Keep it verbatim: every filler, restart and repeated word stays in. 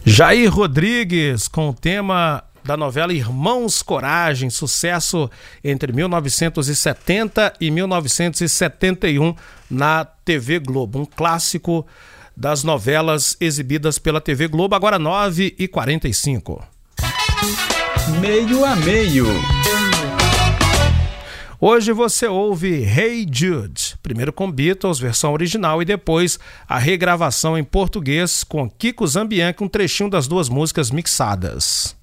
Jair Rodrigues com o tema da novela Irmãos Coragem, sucesso entre mil novecentos e setenta e mil novecentos e setenta e um na T V Globo, um clássico das novelas exibidas pela T V Globo, agora nove e quarenta e cinco. Meio a meio. Hoje você ouve Hey Jude, primeiro com Beatles, versão original, e depois a regravação em português com Kiko Zambianchi, um trechinho das duas músicas mixadas.